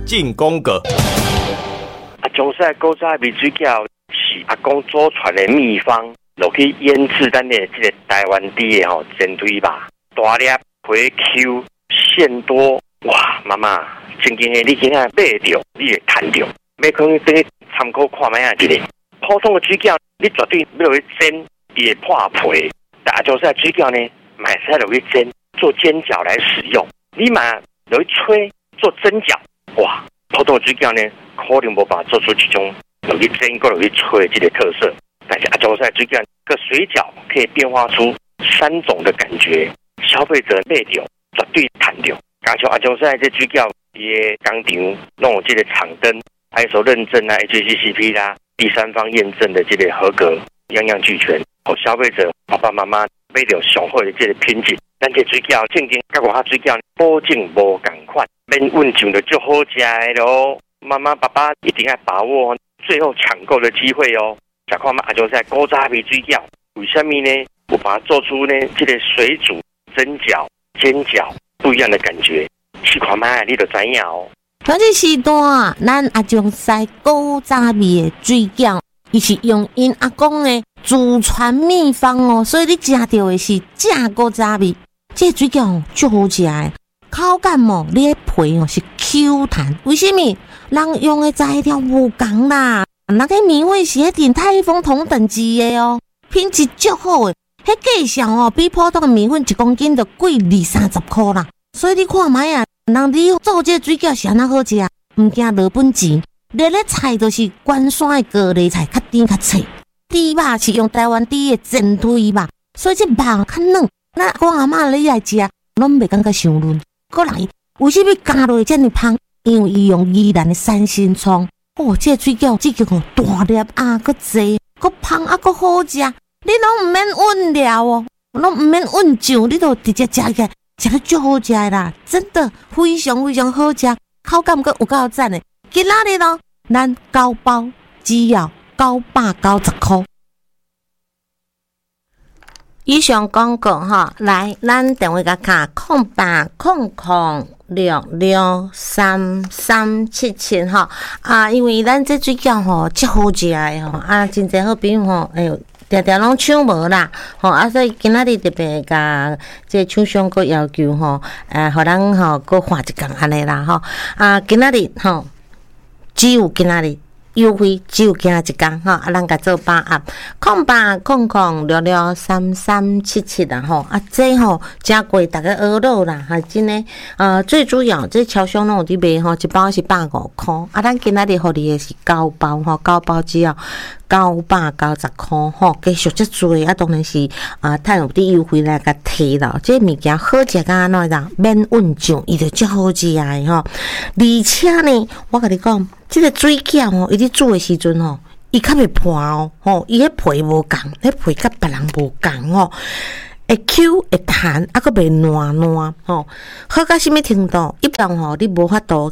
进宫格。 中式古早味水饺是阿公祖传的秘方，落去腌制咱的这个台湾地的煎堆吧，大粒皮 Q 馅多，哇，妈妈，真经的你今仔买着，你会赚着，要可能等于参考看卖啊一个。普通的水饺，你绝对要落去煎，伊会破皮。但阿中式水饺呢，买菜落去煎，做煎饺来使用。你嘛落去吹，做蒸饺，哇，普通的水饺呢？可能无法做出这种落去蒸、过落去吹这个特色，但是阿中式水饺个水饺可以变化出3种的感觉，消费者买到绝对赚到。加上阿中式这水饺，伊的工厂弄有这个厂灯、ISO 认证啊、HACCP 啦、第三方验证的这个合格，样样俱全，互消费者爸爸妈妈买到上好的这个品质。咱这水饺正经甲外口水饺保证无同款，免稳上就足好食的咯。妈妈、爸爸一定要把握最后抢购的机会哦！再看嘛，阿中式古早味水饺，为什么呢？我把它做出呢这个水煮、蒸饺、煎饺不一样的感觉，试看嘛，你就知影哦。 在这时段，咱阿中式古早味的水饺，伊是用因阿公的祖传秘方哦，所以你食到的是正古早味。这水饺足好食的。口感哦，你的皮哦是 Q 弹，为什么？人用的材料无同啦，那个米粉是迄鼎泰丰同等级的哦，品质足好的，迄价上哦比普通的米粉1公斤就贵20-30块啦。所以你看卖啊，人你做这水饺是安那好食，唔惊落本钱。热的菜就是关山的高丽菜，较甜较脆。猪肉是用台湾猪的煎堆肉，所以这肉较嫩。那我阿嬷你来食，拢袂感觉伤嫩。过来，为什么加落这么香？因为伊用宜兰的三星葱，哦，这水饺这个大粒啊，搁济，搁香啊，搁好食，你拢唔免温料哦，拢唔免温酱，你都直接食起来，食得足好食啦，真的非常非常好食，口感搁有够赞的。今仔日咯，咱9包只要990块。以上广告哈，来，咱电话甲卡0806633377哈因为咱这水饺吼足好食的吼真侪好朋友吼，哎呦，常常拢抢无啦吼所以今仔日特别甲这厂商个要求吼，互咱吼个换一工安尼啦吼今仔日吼只有今仔日。优惠只有今一天吼咱甲做把握0800663377啦吼这吼真贵，大家学到啦真诶最主要这超商拢有伫卖吼，一包是150块咱今仔日互你诶是9包吼，9包只要990块吼，继续遮多当然是趁有啲优惠来甲摕啦，这物件好食甲安怎啦，免温酱伊就足好食诶吼，而且呢，我甲你讲。这个水饺吼，伊咧煮的时阵吼，伊较袂破吼，伊迄皮无共，迄皮甲别人无共吼，会 Q 会弹，还佫袂烂吼，好到什么程度？一般吼，你无法度